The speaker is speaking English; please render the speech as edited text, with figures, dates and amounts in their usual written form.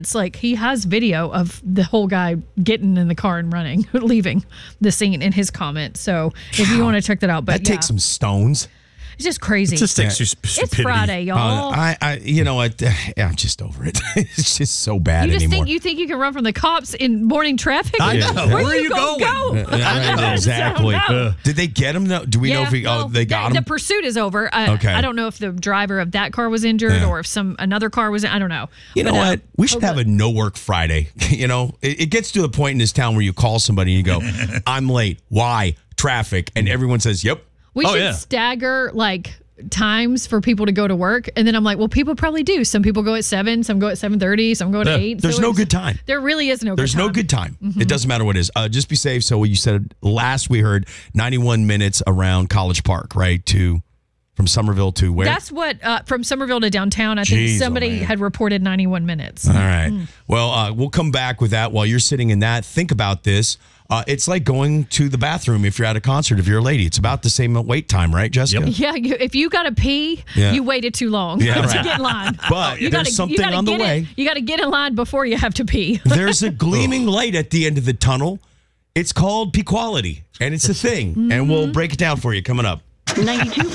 It's like he has video of the whole guy getting in the car and running, leaving the scene in his comment. So if you want to check that out, but that takes some stones. It's just crazy. It just takes your stupidity. It's Friday, y'all. You know what? I'm just over it. It's just so bad anymore. You think you can run from the cops in morning traffic? I know. Where are you going? Go? Exactly. Did they get him? Do we know if they got him? The pursuit is over. Okay. I don't know if the driver of that car was injured or if another car was. I don't know. You know what? We should have a no work Friday. You know, it gets to the point in this town where you call somebody and you go, "I'm late. Why? Traffic," and everyone says, "Yep." We should stagger times for people to go to work, and then I'm like, well, people probably do. Some people go at 7, some go at 7:30, some go at 8. There's no good time. There really is no. There's good time. no good time. It doesn't matter what it is. Just be safe. So you said last we heard 91 minutes around College Park, right? From Somerville to where? That's what from Somerville to downtown. I think somebody had reported 91 minutes. All right. Well, we'll come back with that while you're sitting in that. Think about this. It's like going to the bathroom if you're at a concert, if you're a lady. It's about the same wait time, right, Jessica? Yep. Yeah, if you got to pee, you waited too long to get in line. But there's something on the way. You got to get in line before you have to pee. There's a gleaming light at the end of the tunnel. It's called Pequality, and it's a thing. And we'll break it down for you coming up. 92.